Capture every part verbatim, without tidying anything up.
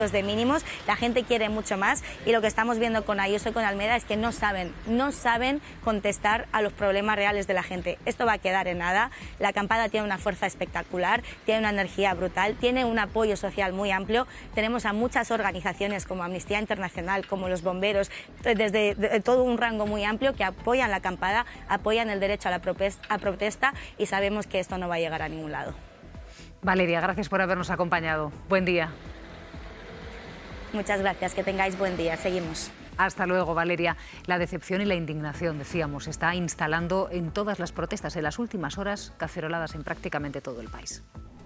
de mínimos, la gente quiere mucho más y lo que estamos viendo con Ayuso y con Almeida es que no saben, no saben contestar a los problemas reales de la gente. Esto va a quedar en nada. La acampada tiene una fuerza espectacular, tiene una energía brutal, tiene un apoyo social muy amplio. Tenemos a muchas organizaciones como Amnistía Internacional, como los bomberos, desde de, todo un rango muy amplio que apoyan la acampada, apoyan el derecho a la a protesta y sabemos que esto no va a llegar a ningún lado. Valeria, gracias por habernos acompañado. Buen día. Muchas gracias, que tengáis buen día. Seguimos. Hasta luego, Valeria. La decepción y la indignación, decíamos, se está instalando en todas las protestas en las últimas horas, caceroladas en prácticamente todo el país.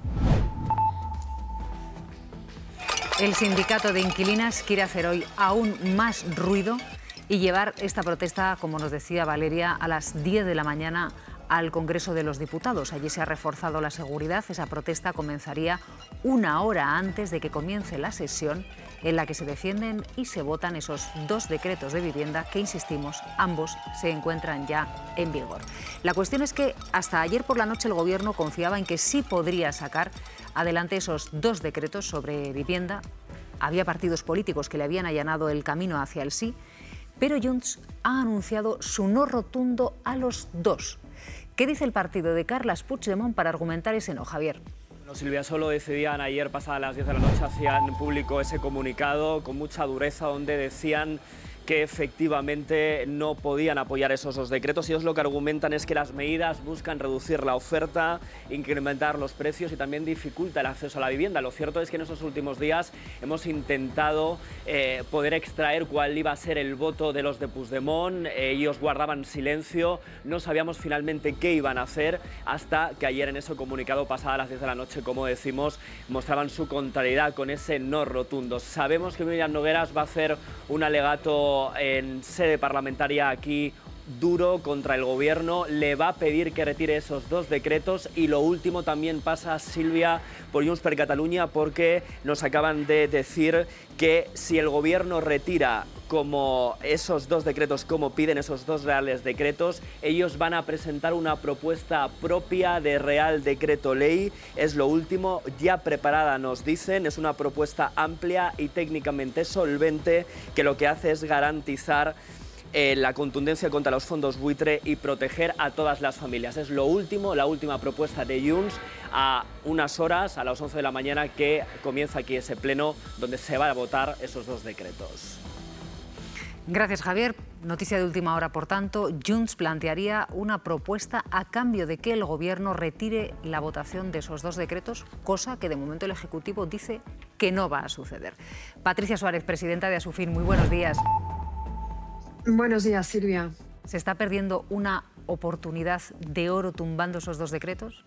El sindicato de inquilinas quiere hacer hoy aún más ruido y llevar esta protesta, como nos decía Valeria, a las diez de la mañana al Congreso de los Diputados. Allí se ha reforzado la seguridad. Esa protesta comenzaría una hora antes de que comience la sesión en la que se defienden y se votan esos dos decretos de vivienda que, insistimos, ambos se encuentran ya en vigor. La cuestión es que hasta ayer por la noche el Gobierno confiaba en que sí podría sacar adelante esos dos decretos sobre vivienda. Había partidos políticos que le habían allanado el camino hacia el sí, pero Junts ha anunciado su no rotundo a los dos. ¿Qué dice el partido de Carles Puigdemont para argumentar ese no, Javier? Bueno, Silvia, solo decidían ayer, pasadas las diez de la noche, hacían público ese comunicado con mucha dureza donde decían que efectivamente no podían apoyar esos dos decretos. Ellos lo que argumentan es que las medidas buscan reducir la oferta, incrementar los precios y también dificulta el acceso a la vivienda. Lo cierto es que en esos últimos días hemos intentado eh, poder extraer cuál iba a ser el voto de los de Puigdemont. Eh, ellos guardaban silencio, no sabíamos finalmente qué iban a hacer hasta que ayer en ese comunicado, pasada las diez de la noche, como decimos, mostraban su contrariedad con ese no rotundo. Sabemos que Míriam Nogueras va a hacer un alegato en sede parlamentaria aquí duro contra el Gobierno, le va a pedir que retire esos dos decretos y lo último también pasa, Silvia, por Junts per Catalunya, porque nos acaban de decir que si el Gobierno retira como esos dos decretos, como piden esos dos reales decretos, ellos van a presentar una propuesta propia de Real Decreto Ley. Es lo último, ya preparada, nos dicen, es una propuesta amplia y técnicamente solvente que lo que hace es garantizar eh, la contundencia contra los fondos buitre y proteger a todas las familias. Es lo último, la última propuesta de Junts a unas horas, a las once de la mañana, que comienza aquí ese pleno donde se va a votar esos dos decretos. Gracias, Javier. Noticia de última hora, por tanto, Junts plantearía una propuesta a cambio de que el Gobierno retire la votación de esos dos decretos, cosa que de momento el Ejecutivo dice que no va a suceder. Patricia Suárez, presidenta de Asufin, muy buenos días. Buenos días, Silvia. ¿Se está perdiendo una oportunidad de oro tumbando esos dos decretos?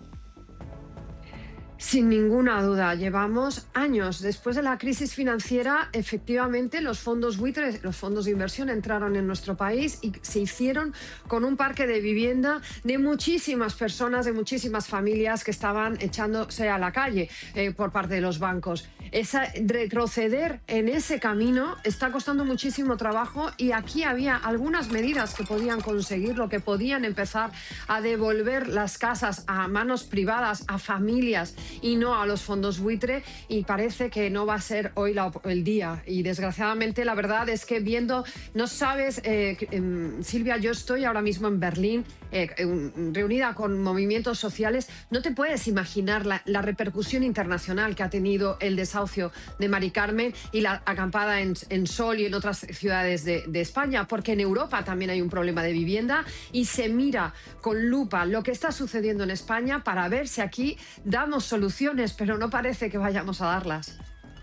Sin ninguna duda, llevamos años. Después de la crisis financiera, efectivamente, los fondos buitres, los fondos de inversión entraron en nuestro país y se hicieron con un parque de vivienda de muchísimas personas, de muchísimas familias que estaban echándose a la calle eh, por parte de los bancos. Esa, retroceder en ese camino está costando muchísimo trabajo y aquí había algunas medidas que podían conseguirlo, que podían empezar a devolver las casas a manos privadas, a familias, y no a los fondos buitre, y parece que no va a ser hoy la, el día. Y desgraciadamente la verdad es que viendo, no sabes, eh, eh, Silvia, yo estoy ahora mismo en Berlín, eh, reunida con movimientos sociales, no te puedes imaginar la, la repercusión internacional que ha tenido el desahucio de Mari Carmen y la acampada en, en Sol y en otras ciudades de, de España, porque en Europa también hay un problema de vivienda y se mira con lupa lo que está sucediendo en España para ver si aquí damos soluciones, pero no parece que vayamos a darlas.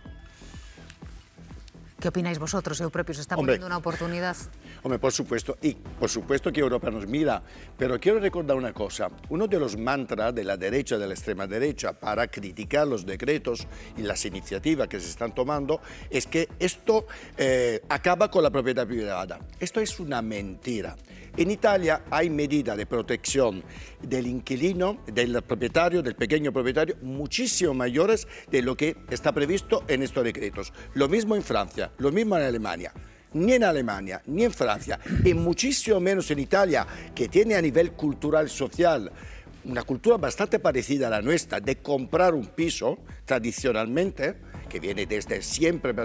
¿Qué opináis vosotros? ¿Europeo se está Hombre, poniendo una oportunidad? Hombre, por supuesto, y por supuesto que Europa nos mira, pero quiero recordar una cosa. Uno de los mantras de la derecha, de la extrema derecha, para criticar los decretos y las iniciativas que se están tomando, es que esto eh, acaba con la propiedad privada. Esto es una mentira. En Italia hay medidas de protección del inquilino, del propietario, del pequeño propietario, muchísimo mayores de lo que está previsto en estos decretos. Lo mismo en Francia, lo mismo en Alemania. Ni en Alemania, ni en Francia, y muchísimo menos en Italia, que tiene a nivel cultural, social, una cultura bastante parecida a la nuestra, de comprar un piso tradicionalmente, que viene desde siempre